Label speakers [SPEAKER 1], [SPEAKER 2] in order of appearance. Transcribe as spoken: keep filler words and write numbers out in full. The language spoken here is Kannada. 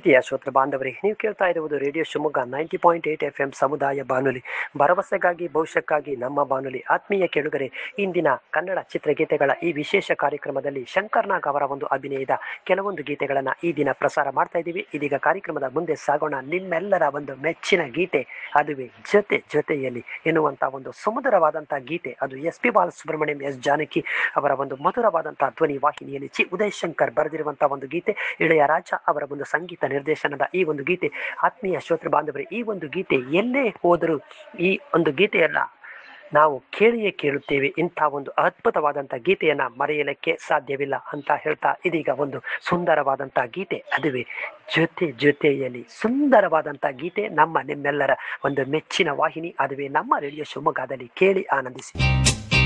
[SPEAKER 1] ಪ್ರೀತಿಯ ಶ್ರೋತೃ ಬಾಂಧವರೇ, ನೀವು ಕೇಳ್ತಾ ಇರುವುದು radio Shivamogga ninety point eight F M ಸಮುದಾಯ ಬಾನುಲಿ, ಭರವಸೆಗಾಗಿ ಭವಿಷ್ಯಕ್ಕಾಗಿ ನಮ್ಮ ಬಾನುಲಿ. ಆತ್ಮೀಯ ಕೇಳುಗರೆ, ಇಂದಿನ ಕನ್ನಡ ಚಿತ್ರಗೀತೆಗಳ ಈ ವಿಶೇಷ ಕಾರ್ಯಕ್ರಮದಲ್ಲಿ ಶಂಕರ್ ನಾಗ್ ಅವರ ಒಂದು ಅಭಿನಯದ ಕೆಲವೊಂದು ಗೀತೆಗಳನ್ನು ಈ ದಿನ ಪ್ರಸಾರ ಮಾಡ್ತಾ ಇದ್ದೀವಿ. ಇದೀಗ ಕಾರ್ಯಕ್ರಮದ ಮುಂದೆ ಸಾಗೋಣ. ನಿಮ್ಮೆಲ್ಲರ ಒಂದು ಮೆಚ್ಚಿನ ಗೀತೆ, ಅದುವೇ ಜೊತೆ ಜೊತೆಯಲ್ಲಿ ಎನ್ನುವಂಥ ಒಂದು ಸುಮಧುರವಾದಂಥ ಗೀತೆ. ಅದು S P Balasubrahmanyam, S Janaki ಅವರ ಒಂದು ಮಧುರವಾದಂತಹ ಧ್ವನಿ ವಾಹಿನಿಯಲ್ಲಿ ಚಿ ಉದಯ್ ಶಂಕರ್ ಬರೆದಿರುವಂತಹ ಒಂದು ಗೀತೆ, ಇಳೆಯರಾಜ ಅವರ ಒಂದು ಸಂಗೀತ ನಿರ್ದೇಶನದ ಈ ಒಂದು ಗೀತೆ. ಆತ್ಮೀಯ ಶ್ರೋತೃ ಬಾಂಧವರೇ, ಈ ಒಂದು ಗೀತೆ ಎಲ್ಲೇ ಹೋದರೂ ಈ ಒಂದು ಗೀತೆಯನ್ನ ನಾವು ಕೇಳಿಯೇ ಕೇಳುತ್ತೇವೆ. ಇಂಥ ಒಂದು ಅದ್ಭುತವಾದಂಥ ಗೀತೆಯನ್ನ ಮರೆಯಲಿಕ್ಕೆ ಸಾಧ್ಯವಿಲ್ಲ ಅಂತ ಹೇಳ್ತಾ, ಇದೀಗ ಒಂದು ಸುಂದರವಾದಂಥ ಗೀತೆ, ಅದುವೇ ಜೊತೆ ಜೊತೆಯಲ್ಲಿ. ಸುಂದರವಾದಂಥ ಗೀತೆ, ನಮ್ಮ ನಿಮ್ಮೆಲ್ಲರ ಒಂದು ಮೆಚ್ಚಿನ ವಾಹಿನಿ, ಅದುವೇ ನಮ್ಮ ರೇಡಿಯೋ ಶಿವಮೊಗ್ಗದಲ್ಲಿ. ಕೇಳಿ ಆನಂದಿಸಿ.